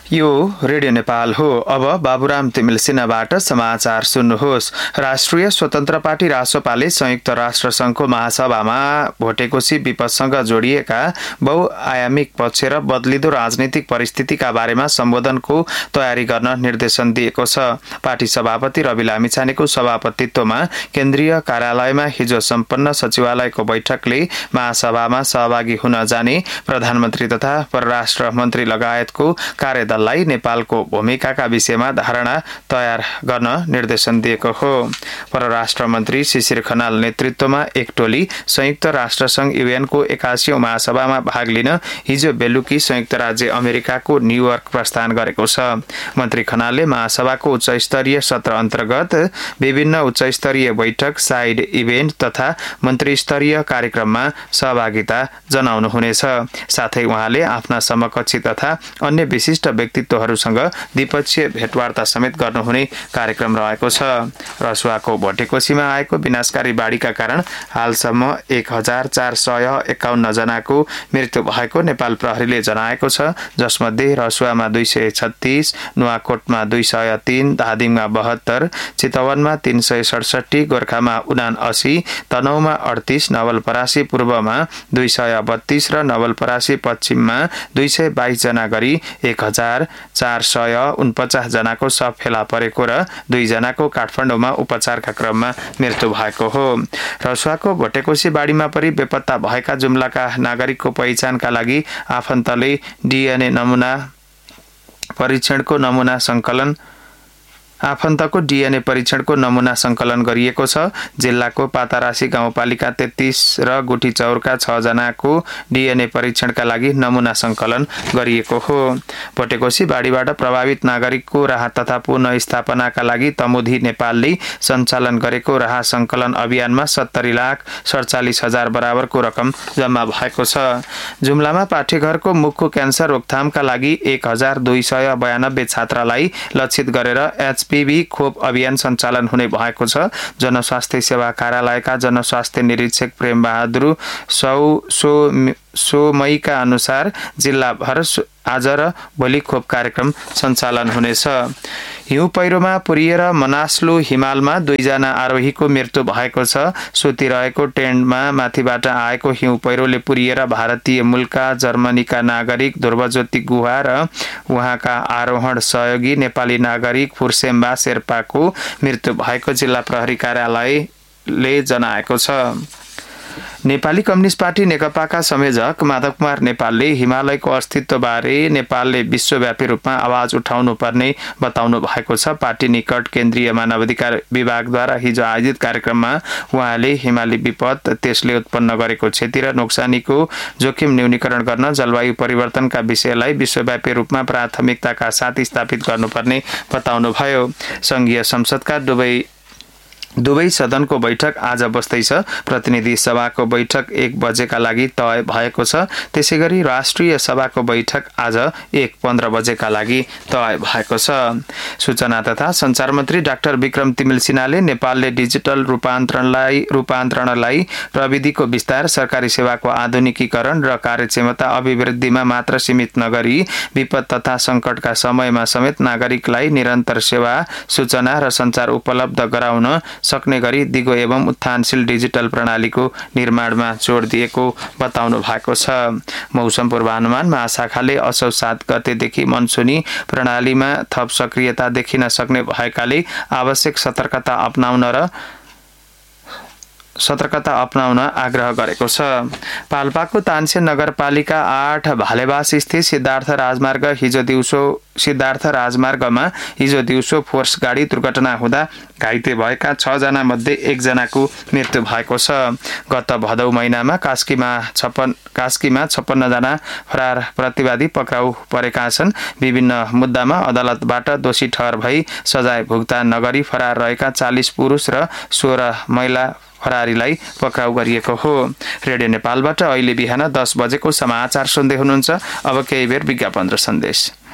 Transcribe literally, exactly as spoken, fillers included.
यो रेडियो नेपाल हो। अब बाबुराम तिमिल सिन्हाबाट समाचार सुन्नुहोस्। राष्ट्रिय स्वतन्त्र पार्टी रासोपाले संयुक्त राष्ट्र संघको महासभामा भोटेकोशी विपदसँग जोडिएका बहुआयामिक पक्ष र बदलिदो राजनीतिक परिस्थितिका बारेमा सम्बोधनको तयारी गर्न निर्देशन दिएको छ। पार्टी सभापति रवि लामिछानेको सभापतित्वमा केन्द्रीय कार्यालयमा हिजो सम्पन्न सचिवालयको बैठकले महासभामा सहभागी हुन जाने प्रधानमन्त्री तथा परराष्ट्र मन्त्री लगायतको कार्यदल लाई नेपालको भूमिकाका विषयमा धारणा तयार गर्न निर्देशन दिएको हो। परराष्ट्र मन्त्री शिशिर खनाल नेतृत्वमा एक टोली संयुक्त राष्ट्र संघ यूएनको एकासीौं महासभामा भाग लिन हिजो बेलुकी संयुक्त राज्य अमेरिकाको न्यूयोर्क प्रस्थान गरेको छ। मन्त्री खनालले महासभाको उच्च स्तरीय सत्र अन्तर्गत विभिन्न उच्च स्तरीय बैठक, साइड इभेन्ट तथा मन्त्री स्तरीय कार्यक्रममा सहभागिता जनाउनुहुनेछ। साथै उहाँले आफ्ना समकक्षी तथा अन्य विशिष्ट व्यक्तित्वहरूसँग द्विपक्षीय भेटवार्ता समेत गर्नुहुने कार्यक्रम रहेको छ। रसुवाको भोटेकोशीमा आएको विनाशकारी बाढीका कारण हालसम्म एक हजार चार सय एकाउन्न जनाको मृत्यु भएको नेपाल प्रहरीले जनाएको छ। जसमध्ये रसुवामा दुई सय छत्तीस, नुवाकोटमा दुई सय तीन, धादिङमा बहत्तर, चितवनमा तीन सय सडसठी, गोर्खामा उनासी, तनहुमा अडतीस, नवलपरासी पूर्वमा दुई सय बत्तीस र नवलपरासी पश्चिममा दुई सय बाइस जना गरी एक हजार चार सय उनपचास जनाको शव फेला परेको र दुई जनाको काठमाडौँमा उपचारका क्रममा मृत्यु भएको हो। रसुवाको भोटेकोशी बाढीमा परि बेपत्ता भएका जुम्लाका नागरिकको पहिचानका लागि आफन्तले डीएनए नमुना परीक्षणको नमुना संकलन आफन्तको डीएनए परीक्षणको नमुना संकलन गरिएको छ। जिल्लाको पातारासी गाउँपालिका तेत्तीस र गुठी चौरका छ जनाको डीएनए परीक्षणका लागि नमुना संकलन गरिएको हो। भोटेकोशी बाढीबाट प्रभावित नागरिकको राहत तथा पुनर्स्थापनाका लागि तमुधी नेपालले सञ्चालन गरेको राहत संकलन अभियानमा सत्तरी लाख सडचालिस हजार बराबरको रकम जम्मा भएको छ। जुम्लामा पाठ्यघरको मुखको क्यान्सर रोकथामका लागि एक हजार दुई सय बयानब्बे छात्रालाई लक्षित गरेर एच पीभी खोप अभियान सञ्चालन हुने भएको छ। जनस्वास्थ्य सेवा कार्यालयका जनस्वास्थ्य निरीक्षक प्रेम बहादुर सौ सो सोमईका अनुसार जिल्लाभर आज र भोलि खोप कार्यक्रम सञ्चालन हुनेछ। हिउँ पहिरोमा पुरिएर मनास्लु हिमालमा दुईजना आरोहीको मृत्यु भएको छ। सुतिरहेको टेन्टमा माथिबाट आएको हिउँ पहिरोले पुरिएर भारतीय मूलका जर्मनीका नागरिक ध्रुवज्योति गुहा र उहाँका आरोहण सहयोगी नेपाली नागरिक फुर्सेम्बा शेर्पाको मृत्यु भएको जिल्ला प्रहरी कार्यालयले जनाएको छ। नेपाली कम्युनिस्ट पार्टी नेकपाका संयोजक माधव कुमार नेपालले हिमालयको अस्तित्वबारे नेपालले विश्वव्यापी रूपमा आवाज उठाउनु पर्ने बताउनु भएको छ। पार्टी निकट केन्द्रीय मानव अधिकार विभागद्वारा हिजो आयोजित कार्यक्रममा उहाँले हिमाली विपद, त्यसले उत्पन्न गरेको क्षति र नोक्सानीको जोखिम न्यूनीकरण गर्न जलवायु परिवर्तनका विषयलाई विश्वव्यापी रूपमा प्राथमिकताका साथ स्थापित गर्नुपर्ने बताउनुभयो। संघीय संसदका दुवै दुवै सदनको बैठक आज बस्दैछ। प्रतिनिधि सभाको बैठक एक बजेका लागि तय भएको छ। त्यसैगरी राष्ट्रिय सभाको बैठक आज एक पन्ध्र बजेका लागि तय भएको छ। सूचना तथा संचार मन्त्री डाक्टर विक्रम तिमिल सिन्हाले नेपालले डिजिटल रूपान्तरणलाई रूपान्तरणलाई प्रविधिको विस्तार, सरकारी सेवाको आधुनिकीकरण र कार्यक्षमता अभिवृद्धिमा मात्र सीमित नगरी विपद तथा संकटका समयमा समेत नागरिकलाई निरन्तर सेवा, सूचना र संचार उपलब्ध गराउन सक्ने गरी दिगो एवं उत्थानशील डिजिटल प्रणालीको निर्माणमा जोड दिएको बताउनु भएको छ। मौसम पूर्वानुमान महाशाखाले असौ सात गतेदेखि मनसुनी प्रणालीमा थप सक्रियता देखिन सक्ने भएकाले आवश्यक सतर्कता अपनाउन र सतर्कता अपनाउन आग्रह गरेको छ। पाल्पाको तानसेन नगरपालिका आठ भालेबास स्थित सिद्धार्थ राजमार्ग हिजो दिउँसो सिद्धार्थ राजमार्गमा हिजो दिउँसो फोर्स गाडी दुर्घटना हुँदा घाइते भएका छ जना मध्ये एकजनाको मृत्यु भएको छ। गत भदौ महिनामा कास्कीमा छप्पन कास्कीमा छप्पन्न जना फरार प्रतिवादी पक्राउ परेका छन्। विभिन्न मुद्दामा अदालतबाट दोषी ठहर भई सजाय भुक्तान नगरी फरार रहेका चालीस पुरुष र सोह्र महिला फरारीलाई पक्राउ गरिएको हो। रेडियो नेपालबाट अहिले बिहान दस बजेको समाचार सुन्दै हुनुहुन्छ। अब केही बेर विज्ञापन र सन्देश।